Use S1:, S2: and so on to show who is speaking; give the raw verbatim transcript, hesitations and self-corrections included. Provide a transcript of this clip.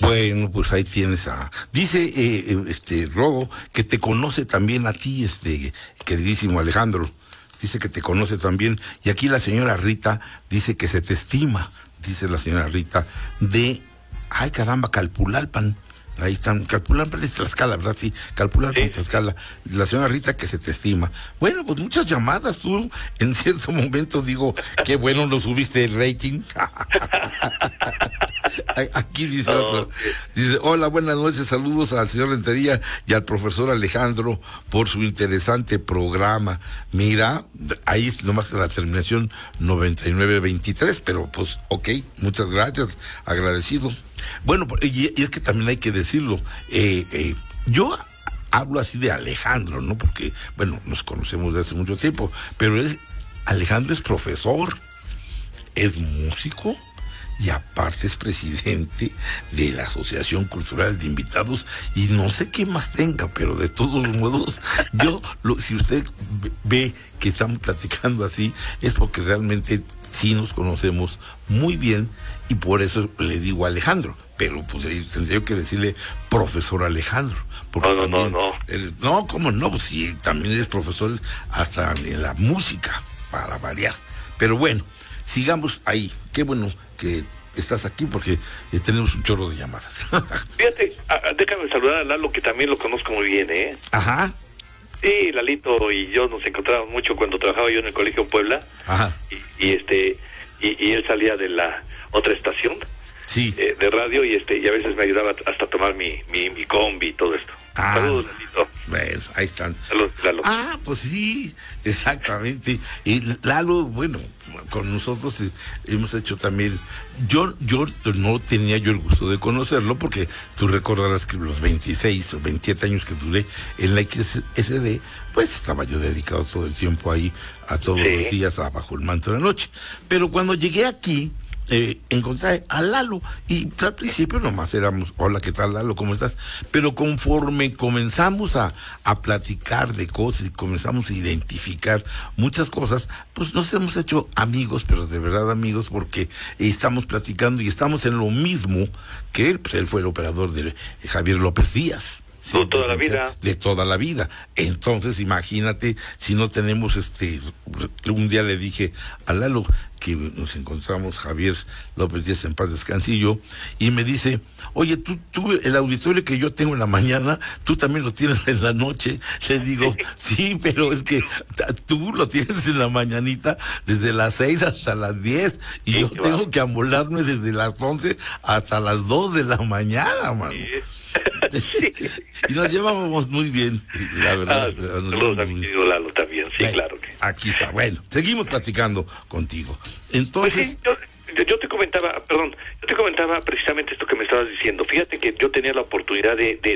S1: Bueno, pues ahí tienes a... Dice eh, este Rodo que te conoce también a ti, este queridísimo Alejandro. Dice que te conoce también. Y aquí la señora Rita dice que se te estima, dice la señora Rita, de... Ay, caramba, Calpulalpan. Ahí están, Calpulalpan es Tlaxcala, ¿verdad? Sí, Calpulalpan, sí. Tlaxcala. La señora Rita que se te estima. Bueno, pues muchas llamadas, tú en cierto momento digo, qué bueno lo subiste el rating. Aquí dice oh, otro, dice, hola, buenas noches, saludos al señor Rentería y al profesor Alejandro por su interesante programa. Mira, ahí nomás la terminación noventa y nueve veintitrés, pero pues, ok, muchas gracias, agradecido. Bueno, y, y es que también hay que decirlo, eh, eh, yo hablo así de Alejandro, ¿no? Porque, bueno, nos conocemos desde hace mucho tiempo, pero es, Alejandro es profesor, es músico, y aparte es presidente de la Asociación Cultural de Invitados y no sé qué más tenga, pero de todos modos, yo, lo, si usted ve que estamos platicando así, es porque realmente sí nos conocemos muy bien y por eso le digo a Alejandro, pero pues tendría que decirle profesor Alejandro. Porque
S2: no, no,
S1: también,
S2: no, no.
S1: Él, no, ¿cómo no? Pues sí, también eres profesor hasta en la música, para variar. Pero bueno, sigamos ahí. Qué bueno que estás aquí porque eh, tenemos un chorro de llamadas.
S2: Fíjate, a, déjame saludar a Lalo, que también lo conozco muy bien, ¿eh?
S1: Ajá.
S2: Sí, Lalito y yo nos encontrábamos mucho cuando trabajaba yo en el colegio en Puebla.
S1: Ajá.
S2: Y, y este y, y él salía de la otra estación,
S1: sí,
S2: eh, de radio y este y a veces me ayudaba hasta a tomar mi, mi, mi combi y todo esto.
S1: Ah,
S2: saludos, Lalito.
S1: Bueno, ahí están.
S2: Saludos, Lalo.
S1: Ah, pues sí, exactamente. Y Lalo, bueno, con nosotros eh, hemos hecho también, yo yo no tenía yo el gusto de conocerlo, porque tú recordarás que los veintiséis o veintisiete años que duré en la X S D, pues estaba yo dedicado todo el tiempo ahí, a todos sí. los días, a Bajo el Manto de la Noche. Pero cuando llegué aquí, Eh, encontré a Lalo y al principio nomás éramos, hola, ¿qué tal, Lalo? ¿Cómo estás? Pero conforme comenzamos a, a platicar de cosas y comenzamos a identificar muchas cosas, pues nos hemos hecho amigos, pero de verdad amigos, porque estamos platicando y estamos en lo mismo que él, pues él fue el operador de Javier López Díaz.
S2: Sí, de toda la vida.
S1: De toda la vida. Entonces, imagínate, si no tenemos este... Un día le dije a Lalo que nos encontramos, Javier López Díaz, en paz descanse, y yo, y me dice, oye, tú, tú, el auditorio que yo tengo en la mañana, tú también lo tienes en la noche. Le digo, sí, pero es que tú lo tienes en la mañanita desde las seis hasta las diez, y sí, yo claro. tengo que amolarme desde las once hasta las dos de la mañana, mano. Sí. Sí. Y nos llevábamos muy bien, la verdad.
S2: Ah, saludos a mi querido Lalo también, sí, bueno, claro que.
S1: Aquí está, bueno, seguimos platicando contigo. Entonces...
S2: Pues sí, yo, yo te comentaba, perdón, yo te comentaba precisamente esto que me estabas diciendo. Fíjate que yo tenía la oportunidad de, de